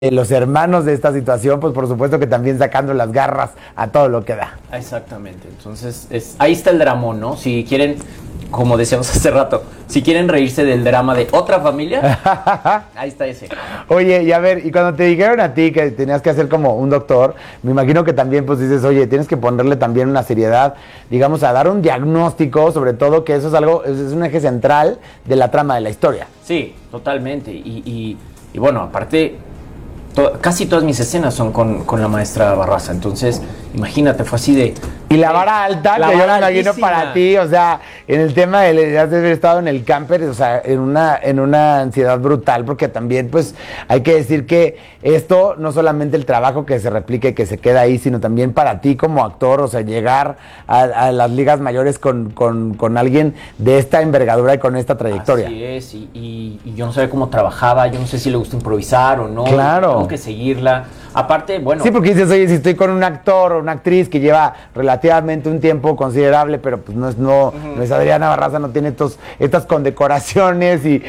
los hermanos de esta situación, pues por supuesto que también sacando las garras a todo lo que da. Exactamente, entonces ahí está el dramón, ¿no? Si quieren, como decíamos hace rato, si quieren reírse del drama de otra familia, ahí está ese. Oye, y a ver, y cuando te dijeron a ti que tenías que hacer como un doctor, me imagino que también pues dices, oye, tienes que ponerle también una seriedad, digamos, a dar un diagnóstico, sobre todo que eso es algo, es un eje central de la trama de la historia. Sí, totalmente, y bueno, aparte... casi todas mis escenas son con la maestra Barraza, entonces imagínate, fue así de... Y la vara alta, la que yo me vara imagino altísima. para ti, o sea, en el tema de haber estado en el camper, o sea, en una ansiedad brutal, porque también, pues, hay que decir que esto, no solamente el trabajo que se replique, que se queda ahí, sino también para ti como actor, o sea, llegar a las ligas mayores con alguien de esta envergadura y con esta trayectoria. Así es, y yo no sabía cómo trabajaba, yo no sé si le gusta improvisar o no. Claro. Tengo que seguirla. Aparte, bueno... Sí, porque dices, oye, si estoy con un actor o una actriz que lleva relativamente un tiempo considerable, pero pues no es Adriana Barraza, no tiene estas condecoraciones y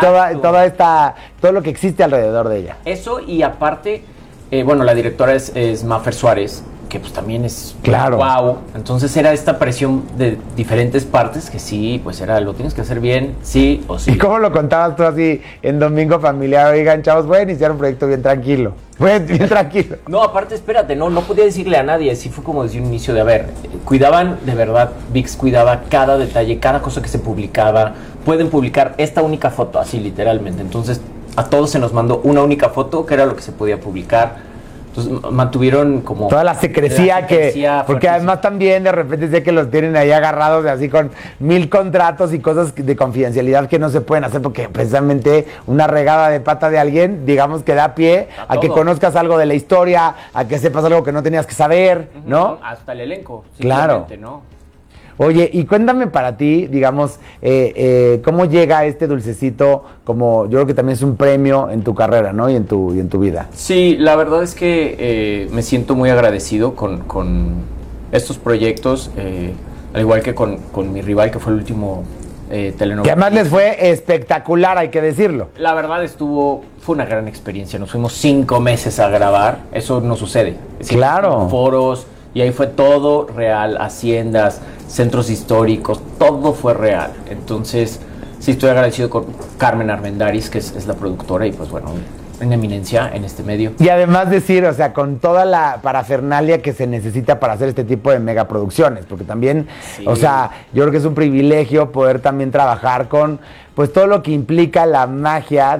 todo lo que existe alrededor de ella. Eso, y aparte, bueno, la directora es Mafer Suárez, que pues también es... Claro. Wow. Entonces era esta presión de diferentes partes que sí, pues era, lo tienes que hacer bien, sí o sí. ¿Y cómo lo contabas tú así en Domingo Familiar? Oigan, chavos, voy a iniciar un proyecto bien tranquilo. Bien tranquilo. No, aparte, espérate, no podía decirle a nadie, sí fue como desde un inicio de, a ver, cuidaban, de verdad, VIX cuidaba cada detalle, cada cosa que se publicaba. Pueden publicar esta única foto, así literalmente. Entonces, a todos se nos mandó una única foto, que era lo que se podía publicar. Entonces, mantuvieron como... Toda la secrecía porque además también de repente sé que los tienen ahí agarrados de así con 1000 contratos y cosas de confidencialidad que no se pueden hacer porque precisamente una regada de pata de alguien, digamos que da pie a que conozcas algo de la historia, a que sepas algo que no tenías que saber, ¿no? Hasta el elenco, claro, ¿no? Oye, y cuéntame para ti, digamos, cómo llega este dulcecito, como yo creo que también es un premio en tu carrera, ¿no? Y en tu vida. Sí, la verdad es que me siento muy agradecido con estos proyectos, al igual que con mi rival, que fue el último telenovela. Que además les fue espectacular, hay que decirlo. La verdad fue una gran experiencia, nos fuimos 5 meses a grabar, eso no sucede. Claro. Foros, y ahí fue todo real, haciendas, centros históricos, todo fue real. Entonces, sí estoy agradecido con Carmen Armendáriz, que es la productora, y pues bueno, una eminencia en este medio. Y además decir, o sea, con toda la parafernalia que se necesita para hacer este tipo de megaproducciones, porque también, sí, o sea, yo creo que es un privilegio poder también trabajar con, pues, todo lo que implica la magia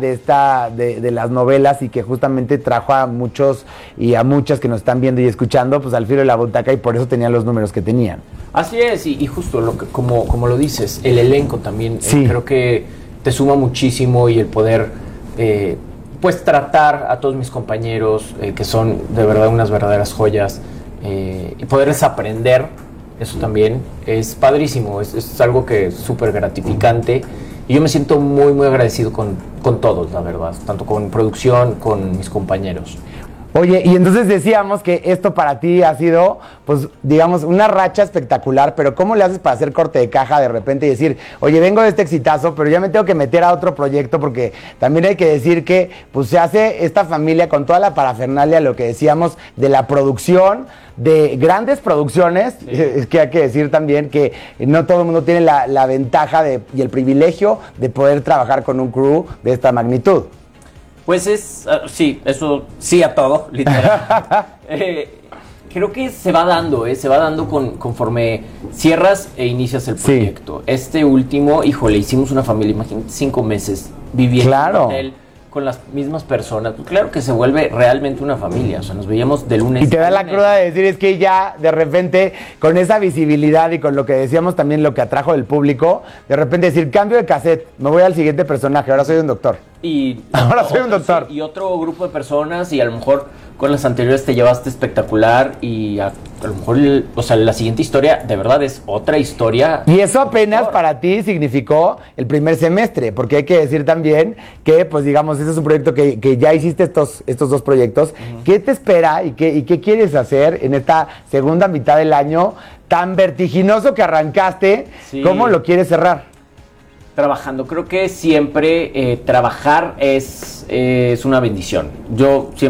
de las novelas y que justamente trajo a muchos y a muchas que nos están viendo y escuchando, pues, al filo de la butaca, y por eso tenían los números que tenían. Así es, y justo como lo dices, el elenco también, sí, creo que te suma muchísimo, y el poder... pues tratar a todos mis compañeros, que son de verdad unas verdaderas joyas, y poderles aprender, eso también es padrísimo, es algo que es súper gratificante, y yo me siento muy, muy agradecido con todos, la verdad, tanto con producción, con mis compañeros. Oye, y entonces decíamos que esto para ti ha sido, pues, digamos, una racha espectacular, pero ¿cómo le haces para hacer corte de caja de repente y decir, oye, vengo de este exitazo, pero ya me tengo que meter a otro proyecto? Porque también hay que decir que, pues, se hace esta familia con toda la parafernalia, lo que decíamos, de la producción, de grandes producciones, sí. Es que hay que decir también que no todo el mundo tiene la ventaja y el privilegio de poder trabajar con un crew de esta magnitud. Pues sí, eso sí a todo, literal. Creo que se va dando conforme cierras e inicias el proyecto. Sí. Este último, híjole, hicimos una familia, imagínate, 5 meses viviendo en un hotel con las mismas personas. Pues claro que se vuelve realmente una familia, o sea, nos veíamos de lunes. Y te da la cruda de decir, es que ya de repente, con esa visibilidad y con lo que decíamos también, lo que atrajo del público, de repente decir, cambio de cassette, me voy al siguiente personaje, ahora soy un doctor. Ahora soy un doctor. Sí, y otro grupo de personas, y a lo mejor con las anteriores te llevaste espectacular, y a lo mejor, o sea, la siguiente historia de verdad es otra historia. Y eso apenas para ti significó el primer semestre, porque hay que decir también que, pues, digamos, ese es un proyecto que ya hiciste estos 2 proyectos. Uh-huh. ¿Qué te espera y qué quieres hacer en esta segunda mitad del año tan vertiginoso que arrancaste? Sí. ¿Cómo lo quieres cerrar? Trabajando. Creo que siempre trabajar es una bendición. Yo siempre